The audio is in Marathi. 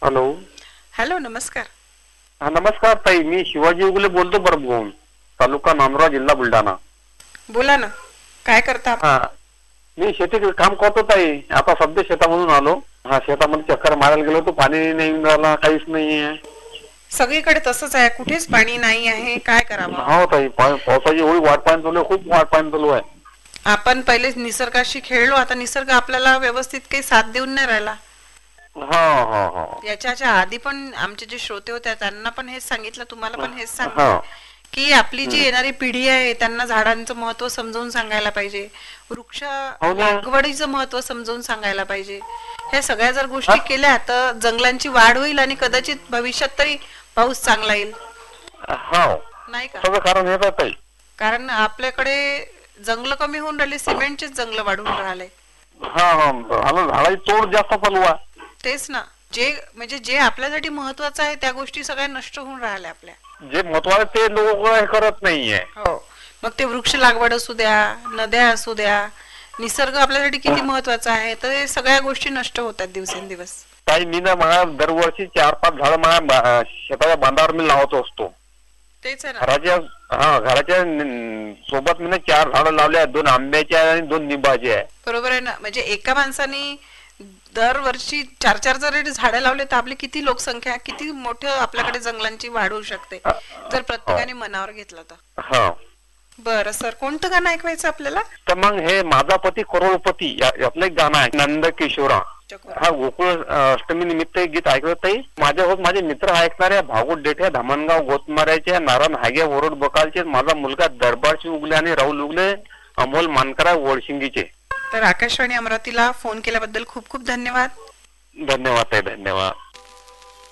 हॅलो. हॅलो, नमस्कार. हा नमस्कार ताई, मी शिवाजी उगले बोलतो परभूम, तालुका नांदुरा, जिल्हा बुलढाणा. बोला ना, काय करता आपण? हा, मी शेती काम करतो ताई. आता सध्या शेतामधून आलो. हा, शेतामध्ये चक्कर मारायला गेलो, तो पाणी नाही मिळाला, काहीच नाहीये. सगळीकडे तसंच आहे, कुठेच पाणी नाही आहे, काय करावं? हो ताई, पावसाची एवढी वाट पाहून चालू आहे, खूप वाट पाहून चालू आहे. आपण पहिले निसर्गाशी खेळलो, आता निसर्ग आपल्याला व्यवस्थित काही साथ देऊन नाही राहिला. हा हा हा याच्या आधी पण आमचे जे श्रोते होते त्यांना पण हेच सांगितलं, तुम्हाला पण हेच हा. सांगते की आपली जी येणारी पिढी आहे त्यांना झाडांचं महत्व समजावून सांगायला पाहिजे, वृक्ष हो ना. लागवडीचं महत्व समजावून सांगायला पाहिजे. हे सगळ्या जर गोष्टी केल्या तर जंगलांची वाढ होईल आणि कदाचित भविष्यात तरी पाऊस चांगला येईल, हा, नाही का? सगळं कारण हेच आहे ताई. कारण आपल्याकडे जंगल कमी होऊन राहिले, सिमेंटचेच जंगल वाढून राहिले. हा हा, झाडाची तोड जास्त चालू आहे. तेच ना, जे आपल्यासाठी महत्वाचं आहे त्या गोष्टी सगळ्या नष्ट होऊन राहिल्या आपल्या. जे महत्वाचं ते लोक करत नाहीये. हो, मग ते वृक्ष लागवड असू द्या, नद्या असू द्या, निसर्ग आपल्यासाठी किती महत्वाचा आहे, तर हे सगळ्या गोष्टी नष्ट होतात दिवसेंदिवस. ताई, मी ना मला दरवर्षी 4-5 झाडं माझ्या शेताच्या बांधावर मी लावत असतो. तेच आहे ना. घराच्या सोबत मी 4 झाडं लावले आहेत, 2 आंब्याचे आहे आणि 2 निंबाचे आहे. बरोबर आहे ना, म्हणजे एका माणसाने दरवर्षी 4-4 जर झाडं लावले तर आपली किती लोकसंख्या, किती मोठं आपल्याकडे जंगलांची वाढ होऊ शकते जर प्रत्येकाने मनावर घेतलं तर. हा, बरं सर, कोणतं गाणं ऐकवायचं आपल्याला? तर मग हे माझा पती करोडपती यातलं एक गाणं आहे, नंद किशोरा. हा, गोकुळ अष्टमी निमित्त एक गीत ऐकलं ताई. माझ्यासोबत माझे मित्र ऐकणारे भागवत डेठे, धामणगाव गोतमाऱ्याचे, नारायण हागे वरोड बकालचे, माझा मुलगा दरबारची उगले आणि राहुल उगले, अमोल मानकरा वडशिंगीचे. तर आकाशवाणी अमरावतीला फोन केल्याबद्दल खूप खूप धन्यवाद. धन्यवाद ताई, धन्यवाद.